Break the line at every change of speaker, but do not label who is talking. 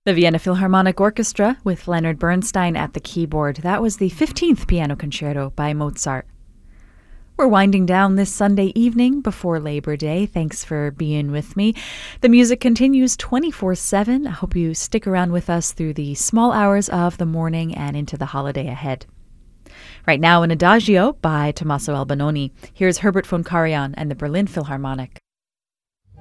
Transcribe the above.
The Vienna Philharmonic Orchestra with Leonard Bernstein at the keyboard. That was the 15th Piano Concerto by Mozart. We're winding down this Sunday evening before Labor Day. Thanks for being with me. The music continues 24/7. I hope you stick around with us through the small hours of the morning and into the holiday ahead. Right now, an Adagio by Tommaso Albinoni. Here's Herbert von Karajan and the Berlin Philharmonic.